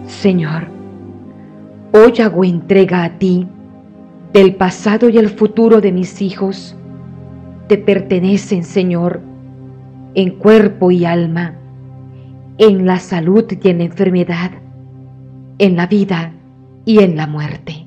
Señor, hoy hago entrega a ti del pasado y el futuro de mis hijos. Te pertenecen, Señor, en cuerpo y alma, en la salud y en la enfermedad, en la vida y en la muerte.